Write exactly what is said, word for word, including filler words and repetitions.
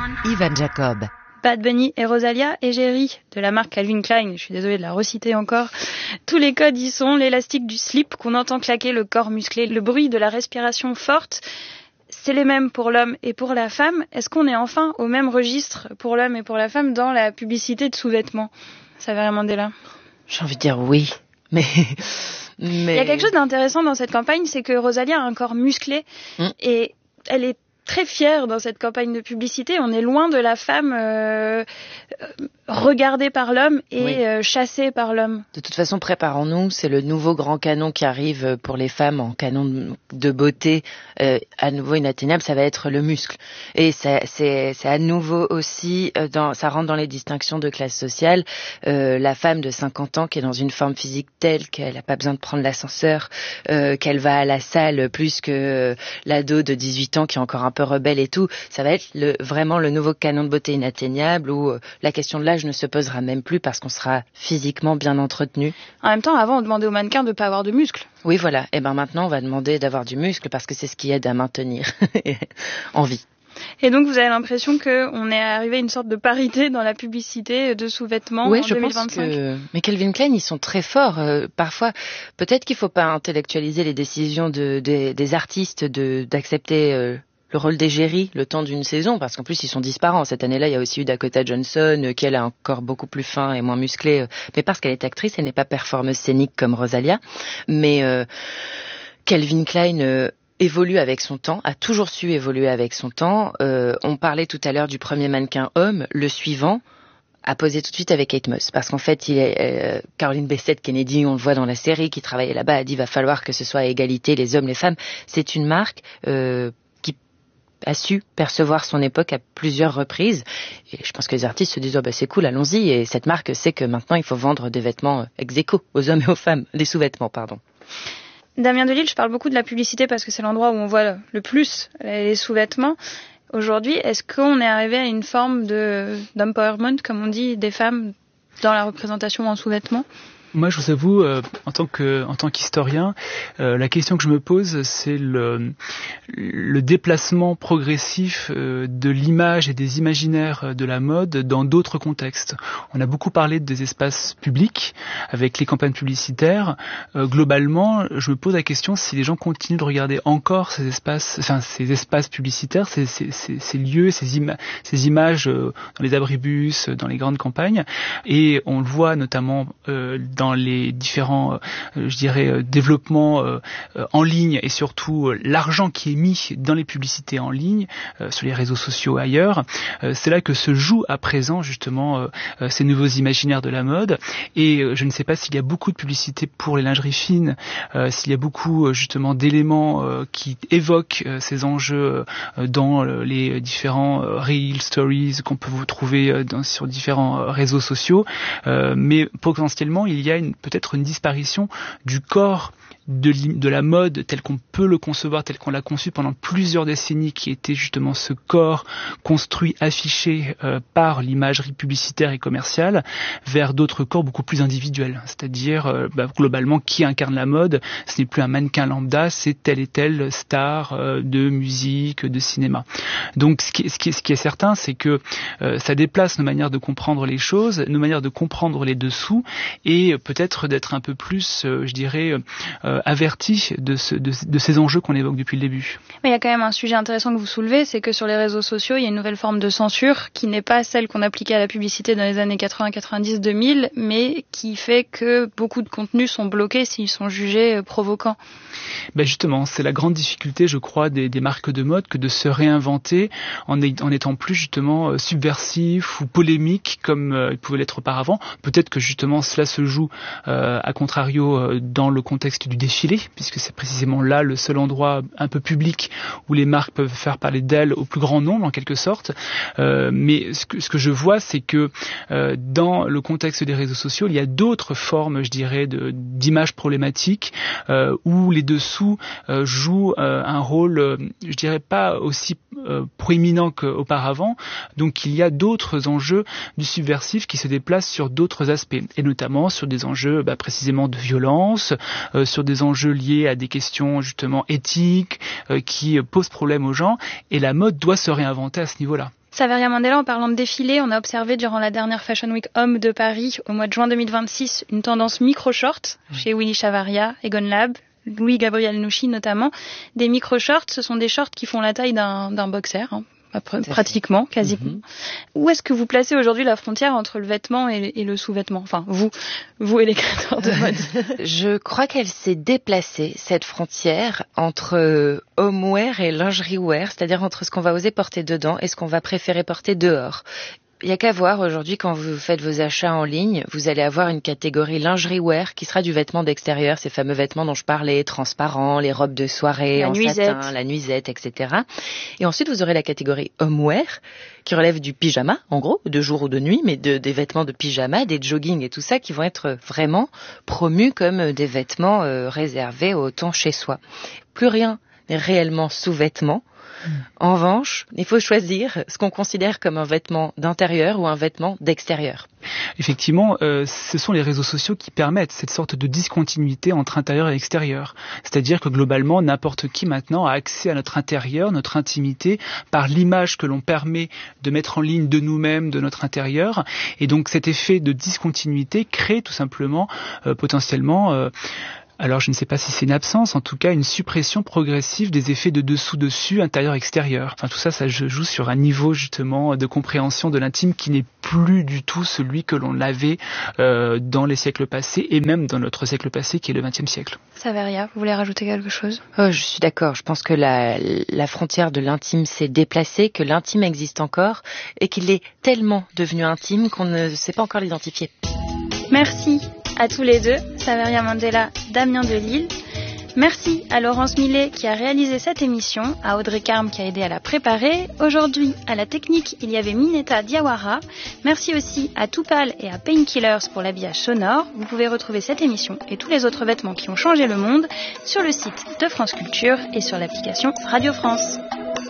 Ivan Jacob. Bad Bunny et Rosalia et Jerry de la marque Calvin Klein, je suis désolée de la reciter encore. Tous les codes y sont, l'élastique du slip qu'on entend claquer le corps musclé, le bruit de la respiration forte. C'est les mêmes pour l'homme et pour la femme. Est-ce qu'on est enfin au même registre pour l'homme et pour la femme dans la publicité de sous-vêtements? Saverio Mandela. J'ai envie de dire oui, mais... mais... Il y a quelque chose d'intéressant dans cette campagne, c'est que Rosalia a un corps musclé mmh. et elle est très fière dans cette campagne de publicité. On est loin de la femme euh, regardée par l'homme et oui. euh, chassée par l'homme. De toute façon, préparons-nous. C'est le nouveau grand canon qui arrive pour les femmes en canon de beauté euh, à nouveau inatteignable. Ça va être le muscle. Et ça, c'est, c'est à nouveau aussi, euh, dans, ça rentre dans les distinctions de classe sociale. Euh, la femme de cinquante ans qui est dans une forme physique telle qu'elle n'a pas besoin de prendre l'ascenseur, euh, qu'elle va à la salle plus que euh, l'ado de dix-huit ans qui est encore un peu rebelle et tout, ça va être le, vraiment le nouveau canon de beauté inatteignable où euh, la question de l'âge ne se posera même plus parce qu'on sera physiquement bien entretenu. En même temps, avant, on demandait aux mannequins de ne pas avoir de muscles. Oui, voilà. Et ben maintenant, on va demander d'avoir du muscle parce que c'est ce qui aide à maintenir en vie. Et donc, vous avez l'impression qu'on est arrivé à une sorte de parité dans la publicité de sous-vêtements oui, en je deux mille vingt-cinq. Pense que... Mais Calvin Klein, ils sont très forts. Euh, parfois, peut-être qu'il ne faut pas intellectualiser les décisions de, de, des artistes de, d'accepter... Euh, le rôle d'égérie le temps d'une saison, parce qu'en plus ils sont disparants. Cette année-là, il y a aussi eu Dakota Johnson, euh, qui elle a un corps beaucoup plus fin et moins musclé, euh, mais parce qu'elle est actrice, elle n'est pas performeuse scénique comme Rosalia. Mais euh, Calvin Klein euh, évolue avec son temps, a toujours su évoluer avec son temps. Euh, on parlait tout à l'heure du premier mannequin homme, le suivant a posé tout de suite avec Kate Moss, parce qu'en fait, il est euh, Caroline Bessette Kennedy, on le voit dans la série, qui travaillait là-bas, a dit va falloir que ce soit à égalité les hommes, les femmes. C'est une marque euh, a su percevoir son époque à plusieurs reprises. Et je pense que les artistes se disent oh bah c'est cool, allons-y. Et cette marque sait que maintenant il faut vendre des vêtements ex aequo aux hommes et aux femmes, des sous-vêtements, pardon. Damien Delille, je parle beaucoup de la publicité parce que c'est l'endroit où on voit le plus les sous-vêtements. Aujourd'hui, est-ce qu'on est arrivé à une forme de d'empowerment, comme on dit, des femmes dans la représentation en sous-vêtements? Moi, je vous avoue, euh, en tant que, en tant qu'historien, euh, la question que je me pose, c'est le, le déplacement progressif euh, de l'image et des imaginaires de la mode dans d'autres contextes. On a beaucoup parlé des espaces publics avec les campagnes publicitaires. Euh, globalement, je me pose la question si les gens continuent de regarder encore ces espaces, enfin ces espaces publicitaires, ces, ces, ces, ces lieux, ces, ima- ces images euh, dans les abribus, dans les grandes campagnes, et on le voit notamment euh, dans dans les différents, euh, je dirais, euh, développements euh, euh, en ligne et surtout euh, l'argent qui est mis dans les publicités en ligne, euh, sur les réseaux sociaux ailleurs, euh, c'est là que se jouent à présent justement euh, euh, ces nouveaux imaginaires de la mode. Et euh, je ne sais pas s'il y a beaucoup de publicités pour les lingeries fines, euh, s'il y a beaucoup euh, justement d'éléments euh, qui évoquent euh, ces enjeux euh, dans euh, les différents euh, Reels, Stories qu'on peut vous trouver euh, dans, sur différents euh, réseaux sociaux. Euh, mais potentiellement, il y a une, peut-être une disparition du corps de, de la mode tel qu'on peut le concevoir, tel qu'on l'a conçu pendant plusieurs décennies, qui était justement ce corps construit, affiché euh, par l'imagerie publicitaire et commerciale, vers d'autres corps beaucoup plus individuels. C'est-à-dire, euh, bah, globalement, qui incarne la mode, ce n'est plus un mannequin lambda, c'est telle et telle star euh, de musique, de cinéma. Donc, ce qui, ce qui, ce qui est certain, c'est que euh, ça déplace nos manières de comprendre les choses, nos manières de comprendre les dessous, et peut-être d'être un peu plus, euh, je dirais, euh, averti de, ce, de, de ces enjeux qu'on évoque depuis le début. Mais il y a quand même un sujet intéressant que vous soulevez, c'est que sur les réseaux sociaux, il y a une nouvelle forme de censure qui n'est pas celle qu'on appliquait à la publicité dans les années quatre-vingts, quatre-vingt-dix, deux mille, mais qui fait que beaucoup de contenus sont bloqués s'ils sont jugés provoquants. Ben justement, c'est la grande difficulté, je crois, des, des marques de mode, que de se réinventer en, en étant plus justement subversif ou polémique comme euh, il pouvait l'être auparavant. Peut-être que justement cela se joue euh, à contrario euh, dans le contexte du défilé, puisque c'est précisément là le seul endroit un peu public où les marques peuvent faire parler d'elles au plus grand nombre en quelque sorte. Euh, mais ce que, ce que je vois, c'est que euh, dans le contexte des réseaux sociaux, il y a d'autres formes, je dirais, de, d'images problématiques euh, où les dessous euh, jouent euh, un rôle, euh, je dirais pas aussi euh, proéminent qu'auparavant. Donc il y a d'autres enjeux du subversif qui se déplacent sur d'autres aspects, et notamment sur des enjeux bah, précisément de violence, euh, sur des des enjeux liés à des questions justement éthiques euh, qui posent problème aux gens, et la mode doit se réinventer à ce niveau-là. Saveria Mandela, en parlant de défilé, on a observé durant la dernière Fashion Week Homme de Paris au mois de juin deux mille vingt-six une tendance micro-short mmh. chez Willy Chavaria, Egon Lab, Louis-Gabriel Nouchi notamment. Des micro-shorts, ce sont des shorts qui font la taille d'un, d'un boxer, hein. Pratiquement, quasiment. Mm-hmm. Où est-ce que vous placez aujourd'hui la frontière entre le vêtement et, et le sous-vêtement ? Enfin, vous, vous et les créateurs de mode. Je crois qu'elle s'est déplacée, cette frontière, entre homeware et lingerie wear, c'est-à-dire entre ce qu'on va oser porter dedans et ce qu'on va préférer porter dehors. Il n'y a qu'à voir aujourd'hui quand vous faites vos achats en ligne, vous allez avoir une catégorie lingerie wear qui sera du vêtement d'extérieur, ces fameux vêtements dont je parlais, transparents, les robes de soirée la en nuisette. satin, la nuisette, et cetera. Et ensuite vous aurez la catégorie homeware qui relève du pyjama, en gros, de jour ou de nuit, mais de, des vêtements de pyjama, des jogging et tout ça qui vont être vraiment promus comme des vêtements euh, réservés au temps chez soi. Plus rien n'est réellement sous-vêtement. En revanche, il faut choisir ce qu'on considère comme un vêtement d'intérieur ou un vêtement d'extérieur. Effectivement, euh, ce sont les réseaux sociaux qui permettent cette sorte de discontinuité entre intérieur et extérieur. C'est-à-dire que globalement, n'importe qui maintenant a accès à notre intérieur, notre intimité, par l'image que l'on permet de mettre en ligne de nous-mêmes, de notre intérieur. Et donc cet effet de discontinuité crée tout simplement, euh, potentiellement... Euh, Alors je ne sais pas si c'est une absence, en tout cas une suppression progressive des effets de dessous-dessus, intérieur-extérieur. Enfin tout ça, ça joue sur un niveau justement de compréhension de l'intime qui n'est plus du tout celui que l'on avait euh, dans les siècles passés et même dans notre siècle passé qui est le vingtième siècle. Saveria, vous voulez rajouter quelque chose ? Oh, je suis d'accord, je pense que la, la frontière de l'intime s'est déplacée, que l'intime existe encore et qu'il est tellement devenu intime qu'on ne sait pas encore l'identifier. Merci à tous les deux, Saveria Mandela, Damien Delille. Merci à Laurence Millet qui a réalisé cette émission, à Audrey Carme qui a aidé à la préparer. Aujourd'hui, à la technique, il y avait Mineta Diawara. Merci aussi à Toupal et à Painkillers pour l'habillage sonore. Vous pouvez retrouver cette émission et tous les autres vêtements qui ont changé le monde sur le site de France Culture et sur l'application Radio France.